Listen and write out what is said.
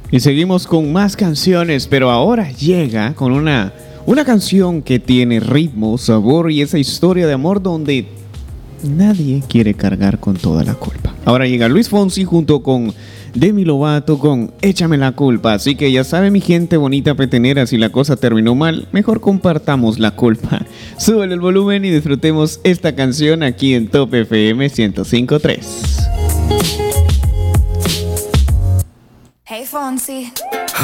Y seguimos con más canciones, pero ahora llega con una canción que tiene ritmo, sabor y esa historia de amor donde nadie quiere cargar con toda la culpa. Ahora llega Luis Fonsi junto con Demi Lovato con Échame la culpa. Así que ya sabe mi gente bonita petenera, si la cosa terminó mal, mejor compartamos la culpa. Súbele el volumen y disfrutemos esta canción aquí en Top FM 105.3. Hey Fonsi,